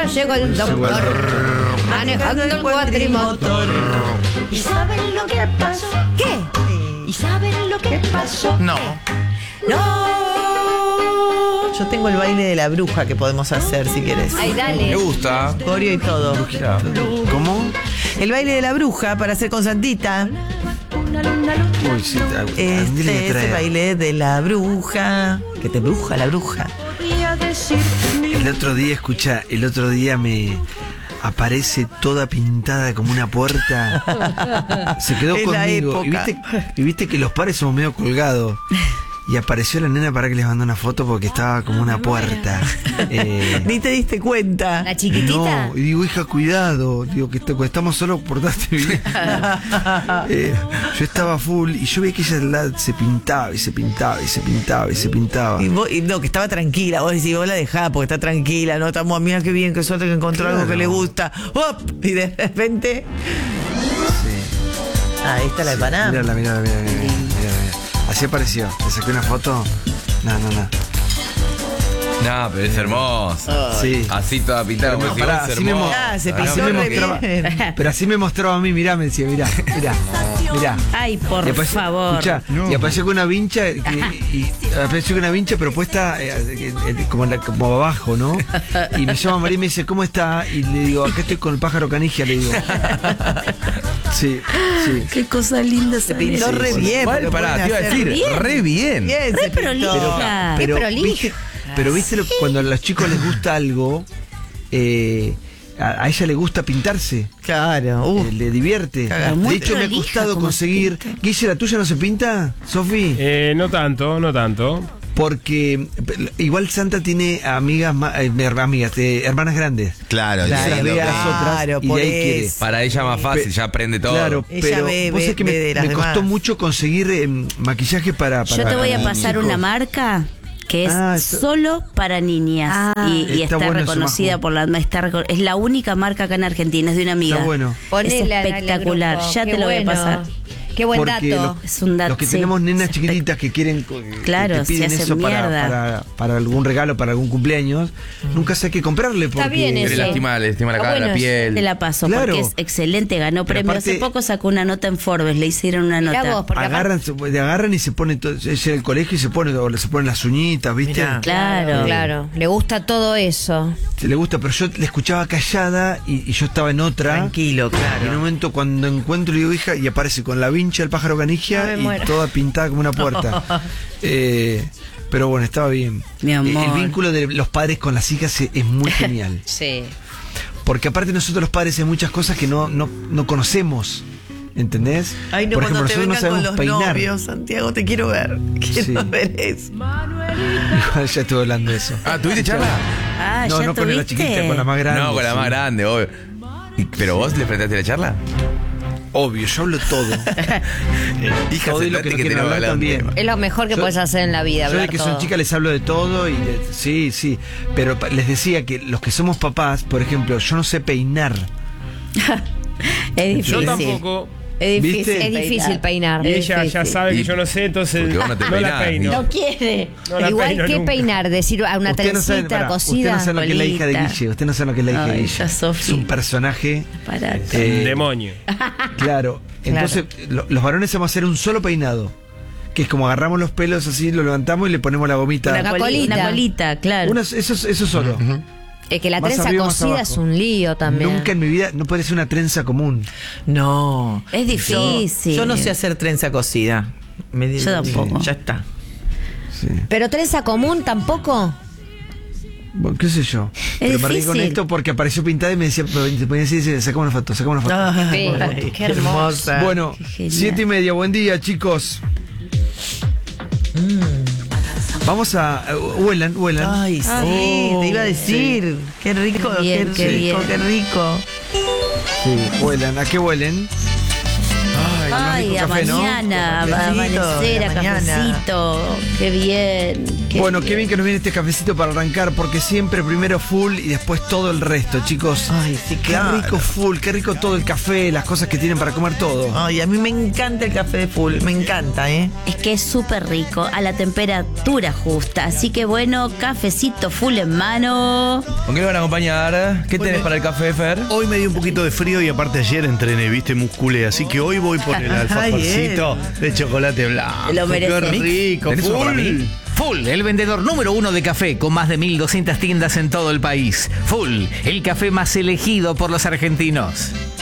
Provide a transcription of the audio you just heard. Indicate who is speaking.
Speaker 1: llegó el doctor, manejando el cuatrimotor.
Speaker 2: ¿Y saben lo que pasó?
Speaker 1: ¿Qué?
Speaker 2: ¿Y saben lo que pasó?
Speaker 3: No.
Speaker 1: ¡No!
Speaker 4: Yo tengo el baile de la bruja que podemos hacer si querés.
Speaker 1: Ay, dale.
Speaker 3: Me gusta.
Speaker 4: Coreo y todo.
Speaker 3: ¿Cómo?
Speaker 4: El baile de la bruja para hacer con Santita.
Speaker 3: Uy, sí.
Speaker 4: Este es el baile de la bruja. Que te bruja la bruja.
Speaker 3: El otro día me aparece toda pintada como una puerta. Se quedó
Speaker 4: Es la
Speaker 3: conmigo.
Speaker 4: época.
Speaker 3: Y viste que los pares somos medio colgados. Y apareció la nena para que les mandó una foto porque estaba como una puerta.
Speaker 4: Ni te diste cuenta.
Speaker 1: ¿La chiquitita?
Speaker 3: No, y digo, hija, cuidado. Digo, que estamos solos, portaste bien. Yo estaba full y yo veía que ella se pintaba y se pintaba y se pintaba y se pintaba.
Speaker 4: Y no, que estaba tranquila. Vos decís, vos la dejás porque está tranquila. No, estamos, mira qué bien, qué suerte que encontró algo que le gusta. ¡Op! Y de repente.
Speaker 3: Sí.
Speaker 4: Ahí está la de Panamá.
Speaker 3: Mírala. Así apareció. Le saqué una foto. No.
Speaker 5: No, pero es hermoso.
Speaker 3: Sí.
Speaker 5: Así toda pintada como si
Speaker 3: Pará,
Speaker 5: fuese
Speaker 3: así me
Speaker 5: hermoso.
Speaker 4: Se
Speaker 3: Así
Speaker 4: pintó
Speaker 3: me
Speaker 4: re
Speaker 3: mostraba.
Speaker 4: bien.
Speaker 3: Pero así me mostraba a mí, mirá, me decía, mirá.
Speaker 2: Ay, por favor.
Speaker 3: Escuchá, y apareció con una vincha, pero puesta como abajo, ¿no? Y me llama María y me dice, ¿cómo está? Y le digo, acá estoy con el pájaro canigia, le digo. Sí.
Speaker 2: Qué cosa linda
Speaker 4: Se pintó re bien.
Speaker 5: Igual,
Speaker 4: pero
Speaker 5: pará,
Speaker 4: pueden
Speaker 5: te iba a
Speaker 4: hacer
Speaker 5: decir, re bien.
Speaker 4: Bien,
Speaker 2: Re
Speaker 4: se pintó.
Speaker 2: prolija.
Speaker 3: Pero,
Speaker 1: Qué prolija.
Speaker 3: ¿viste cuando a los chicos les gusta algo, a ella le gusta pintarse?
Speaker 4: Claro.
Speaker 3: Le divierte.
Speaker 4: Caga.
Speaker 3: De hecho, me ha
Speaker 2: prolija
Speaker 3: costado
Speaker 2: como
Speaker 3: conseguir.
Speaker 2: se pinta.
Speaker 3: Guille, ¿la tuya no se pinta, Sofi?
Speaker 6: No tanto.
Speaker 3: Porque igual Santa tiene hermanas grandes.
Speaker 5: Claro,
Speaker 3: Entonces
Speaker 5: sí,
Speaker 3: las
Speaker 5: lo
Speaker 3: ve a
Speaker 5: que-
Speaker 3: las otras
Speaker 4: Claro,
Speaker 3: y
Speaker 4: por
Speaker 3: de ahí quiere.
Speaker 4: eso.
Speaker 5: Para ella más fácil, ya aprende todo.
Speaker 3: Claro,
Speaker 4: Ella
Speaker 3: pero
Speaker 4: ve
Speaker 3: vos sabés que
Speaker 4: de las
Speaker 3: me costó
Speaker 4: demás.
Speaker 3: mucho conseguir maquillaje para
Speaker 2: Yo te voy a pasar
Speaker 3: chicos.
Speaker 2: una marca que es
Speaker 3: Está-
Speaker 2: solo para niñas y
Speaker 3: Está
Speaker 2: está
Speaker 3: bueno eso,
Speaker 2: reconocida
Speaker 3: Majo.
Speaker 2: por es la única marca acá en Argentina, es de una amiga.
Speaker 3: Está bueno.
Speaker 2: Es
Speaker 1: Ponela en el
Speaker 2: espectacular,
Speaker 1: grupo.
Speaker 2: ya
Speaker 1: Qué
Speaker 2: te lo voy a
Speaker 1: bueno.
Speaker 2: pasar.
Speaker 1: Qué buen
Speaker 3: Porque
Speaker 1: dato.
Speaker 2: Es un dato.
Speaker 3: los que
Speaker 2: sí.
Speaker 3: tenemos nenas
Speaker 2: Es
Speaker 3: chiquititas que quieren
Speaker 2: Claro,
Speaker 3: que te piden
Speaker 2: se hacen
Speaker 3: eso
Speaker 2: mierda.
Speaker 3: para algún regalo, para algún cumpleaños, nunca sé qué comprarle porque
Speaker 1: bien
Speaker 5: Le
Speaker 1: eso.
Speaker 5: lastima la
Speaker 1: Está
Speaker 5: cara de
Speaker 1: bueno
Speaker 5: la
Speaker 1: eso.
Speaker 5: piel.
Speaker 2: Te la paso
Speaker 3: Claro.
Speaker 2: porque es excelente, ganó
Speaker 3: Pero
Speaker 2: premio.
Speaker 3: aparte-
Speaker 2: Hace poco sacó una nota en Forbes, le hicieron una
Speaker 1: Mirá
Speaker 2: nota.
Speaker 1: vos, porque
Speaker 3: agarran y se pone todo, ella al colegio y se pone las uñitas, ¿viste?
Speaker 4: Mirá.
Speaker 2: Claro.
Speaker 1: Claro, le gusta todo eso.
Speaker 3: Se le gusta, pero yo la escuchaba callada y yo estaba en otra.
Speaker 4: Tranquilo,
Speaker 3: Y en un
Speaker 4: claro.
Speaker 3: momento cuando encuentro le digo, hija, y aparece con la vincha el pájaro canigia
Speaker 1: No me
Speaker 3: y
Speaker 1: muero.
Speaker 3: toda pintada como una puerta. Pero bueno, estaba bien.
Speaker 2: Mi amor.
Speaker 3: El vínculo de los padres con las hijas es muy genial.
Speaker 1: Sí.
Speaker 3: Porque aparte nosotros los padres hay muchas cosas que no conocemos. ¿Entendés?
Speaker 4: Ay, no,
Speaker 3: Por
Speaker 4: cuando
Speaker 3: ejemplo,
Speaker 4: te
Speaker 3: nosotros no
Speaker 4: vengan con
Speaker 3: sabemos
Speaker 4: los
Speaker 3: peinar.
Speaker 4: novios, Santiago, te quiero ver. Quiero
Speaker 3: Sí.
Speaker 4: ver eso.
Speaker 3: Igual ya estuve hablando de eso.
Speaker 5: Ah, ¿tuviste charla?
Speaker 2: Ah,
Speaker 3: No,
Speaker 2: ya
Speaker 3: no con la
Speaker 2: tuviste.
Speaker 3: chiquita, con la más grande.
Speaker 5: No, con la
Speaker 3: sí.
Speaker 5: más grande, obvio. ¿Pero vos le enfrentaste la charla?
Speaker 3: Obvio, yo hablo todo.
Speaker 5: Hija,
Speaker 3: Todo y lo que
Speaker 5: sentate
Speaker 3: no quieren
Speaker 5: tenemos
Speaker 3: hablar
Speaker 5: que hablar un
Speaker 3: también.
Speaker 5: tema.
Speaker 1: Es lo mejor que
Speaker 3: Yo-
Speaker 1: puedes hacer en la vida,
Speaker 3: Yo de
Speaker 1: hablar
Speaker 3: que
Speaker 1: todo.
Speaker 3: son chicas les hablo de todo y sí. Pero les decía que los que somos papás, por ejemplo, yo no sé peinar.
Speaker 2: Es difícil.
Speaker 6: Yo tampoco.
Speaker 2: Es difícil.
Speaker 3: ¿Viste?
Speaker 1: Es difícil peinar.
Speaker 6: Y ella ya sabe que
Speaker 5: Y-
Speaker 6: yo no sé, entonces
Speaker 5: porque vos no te
Speaker 6: la
Speaker 5: peinás,
Speaker 6: peino.
Speaker 2: No quiere.
Speaker 6: No la
Speaker 1: Igual
Speaker 6: peino
Speaker 1: que
Speaker 6: nunca.
Speaker 1: peinar, decir a una
Speaker 3: Usted no sabe,
Speaker 1: trencita
Speaker 3: pará, usted
Speaker 1: cosida.
Speaker 3: no sabe lo que es la hija de
Speaker 2: colita.
Speaker 3: Guille. Usted no sabe lo que es la hija de
Speaker 2: Ay,
Speaker 3: Guille.
Speaker 2: ya, Sofi.
Speaker 3: Es un personaje.
Speaker 2: Parate.
Speaker 6: Demonio.
Speaker 3: Claro. Entonces, los varones vamos a hacer un solo peinado. Que es como agarramos los pelos así, lo levantamos y le ponemos la gomita.
Speaker 1: Una colita.
Speaker 2: Una colita, claro.
Speaker 3: Eso solo.
Speaker 1: Es que la
Speaker 3: Más
Speaker 1: trenza
Speaker 3: arriba, más
Speaker 1: cosida
Speaker 3: abajo.
Speaker 1: es un lío también.
Speaker 3: Nunca en mi vida, no puede ser una trenza común.
Speaker 4: No.
Speaker 2: Es difícil.
Speaker 4: Yo no sé hacer trenza cosida.
Speaker 2: Yo tampoco.
Speaker 4: Ya está.
Speaker 3: Sí.
Speaker 1: Pero trenza común tampoco.
Speaker 3: Bueno, qué sé yo. Pero me reí con
Speaker 2: difícil.
Speaker 3: esto porque apareció pintada y me decía, sacame una foto, sacame una foto.
Speaker 4: Ay,
Speaker 1: qué hermosa.
Speaker 3: Bueno,
Speaker 2: Qué genial.
Speaker 3: 7:30, buen día, chicos. Vamos a. Huelan.
Speaker 4: Ay, sí, te iba a decir. Qué rico,
Speaker 2: Qué bien,
Speaker 4: qué
Speaker 2: qué
Speaker 4: rico,
Speaker 2: bien.
Speaker 4: qué rico.
Speaker 3: Sí, huelan. ¿A qué huelen?
Speaker 2: Ay,
Speaker 3: rico
Speaker 2: a
Speaker 3: café, ¿no?
Speaker 2: mañana, a
Speaker 4: Cafecito,
Speaker 2: amanecer,
Speaker 4: a
Speaker 2: a
Speaker 4: mañana.
Speaker 2: cafecito. Qué bien.
Speaker 3: Bueno, qué bien que nos viene este cafecito para arrancar, porque siempre primero full y después todo el resto, chicos.
Speaker 4: Ay, sí, claro.
Speaker 3: Qué rico full, qué rico todo el café, las cosas que tienen para comer todo.
Speaker 4: Ay, a mí me encanta el café de full, me encanta, ¿eh?
Speaker 2: Es que es súper rico, a la temperatura justa. Así que bueno, cafecito full en mano.
Speaker 5: ¿Con qué lo van a acompañar? ¿Qué tenés para el café, Fer?
Speaker 7: Hoy me dio un poquito de frío y aparte ayer entrené, viste, musculé. Así que hoy voy por el alfajorcito de chocolate blanco.
Speaker 2: Lo merece.
Speaker 7: Qué rico,
Speaker 5: ¿Tenés uno para
Speaker 7: full.
Speaker 5: mí?
Speaker 8: Full, el vendedor número 1 de café con más de 1.200 tiendas en todo el país. Full, el café más elegido por los argentinos.